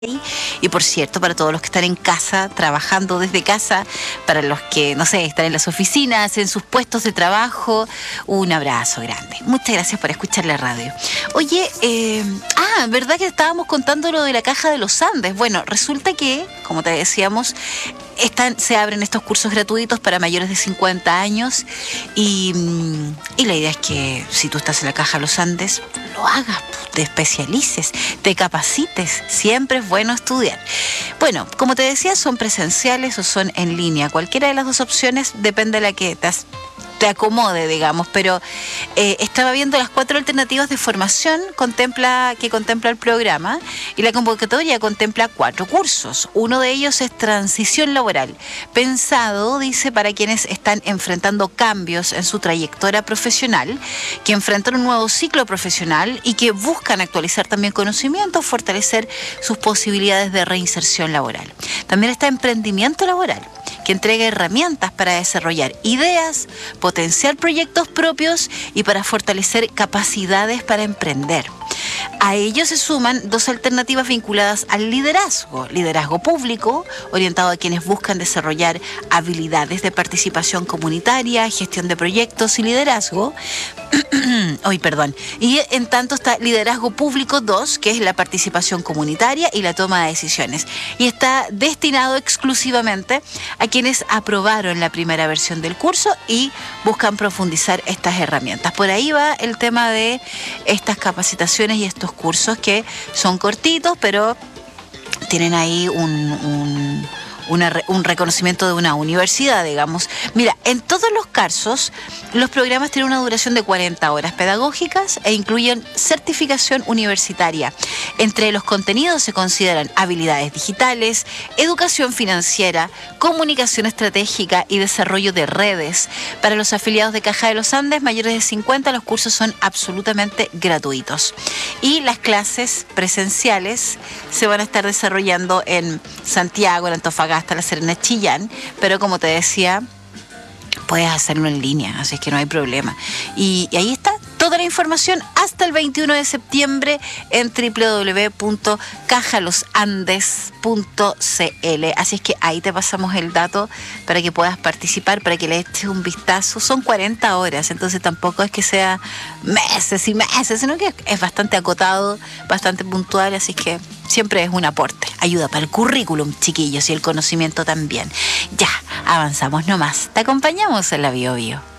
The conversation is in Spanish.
Y por cierto, para todos los que están en casa, trabajando desde casa, para los que, no sé, están en las oficinas, en sus puestos de trabajo, un abrazo grande. Muchas gracias por escuchar la radio. Oye, ¿verdad que estábamos contando lo de la Caja de los Andes? Bueno, resulta que, como te decíamos, se abren estos cursos gratuitos para mayores de 50 años y la idea es que si tú estás en la Caja de los Andes, lo hagas, te especialices, te capacites. Siempre es bueno estudiar. Bueno, como te decía, son presenciales o son en línea. Cualquiera de las dos opciones depende de la que te acomode, digamos, pero estaba viendo las 4 alternativas de formación que contempla el programa, y la convocatoria contempla 4 cursos. Uno de ellos es transición laboral, pensado, dice, para quienes están enfrentando cambios en su trayectoria profesional, que enfrentan un nuevo ciclo profesional y que buscan actualizar también conocimientos, fortalecer sus posibilidades de reinserción laboral. También está emprendimiento laboral, que entrega herramientas para desarrollar ideas, potenciar proyectos propios y para fortalecer capacidades para emprender. A ello se suman 2 alternativas vinculadas al liderazgo público, orientado a quienes buscan desarrollar habilidades de participación comunitaria, gestión de proyectos y liderazgo. Y en tanto está Liderazgo Público 2, que es la participación comunitaria y la toma de decisiones. Y está destinado exclusivamente a quienes aprobaron la primera versión del curso y buscan profundizar estas herramientas. Por ahí va el tema de estas capacitaciones y estos cursos que son cortitos, pero tienen ahí un reconocimiento de una universidad, digamos. Mira, en todos los casos, los programas tienen una duración de 40 horas pedagógicas e incluyen certificación universitaria. Entre los contenidos se consideran habilidades digitales, educación financiera, comunicación estratégica y desarrollo de redes. Para los afiliados de Caja de los Andes, mayores de 50, los cursos son absolutamente gratuitos. Y las clases presenciales se van a estar desarrollando en Santiago, en Antofagasta, La Serena, Chillán, pero como te decía, puedes hacerlo en línea, así es que no hay problema. Y ahí está toda la información hasta el 21 de septiembre en www.cajalosandes.cl. Así es que ahí te pasamos el dato para que puedas participar, para que le eches un vistazo. Son 40 horas, entonces tampoco es que sea meses y meses, sino que es bastante acotado, bastante puntual, así que siempre es un aporte. Ayuda para el currículum, chiquillos, y el conocimiento también. Ya, avanzamos nomás. Te acompañamos en la Bio Bio.